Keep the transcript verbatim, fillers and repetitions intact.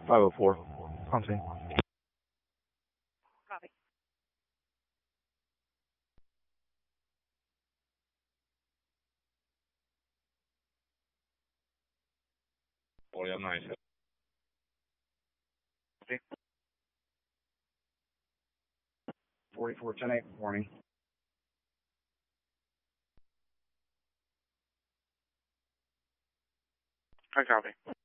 five oh four. On scene. Copy. forty on nine. Okay. forty-four ten eight, warning. I copy.